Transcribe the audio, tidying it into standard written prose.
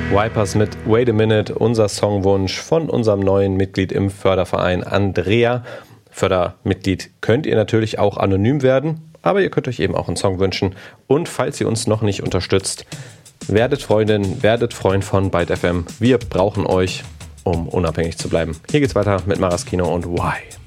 Wipers mit Wait a Minute, unser Songwunsch von unserem neuen Mitglied im Förderverein Andrea. Fördermitglied könnt ihr natürlich auch anonym werden, aber ihr könnt euch eben auch einen Song wünschen. Und falls ihr uns noch nicht unterstützt, werdet Freundin, werdet Freund von Byte FM. Wir brauchen euch, um unabhängig zu bleiben. Hier geht's weiter mit Maraschino und Why.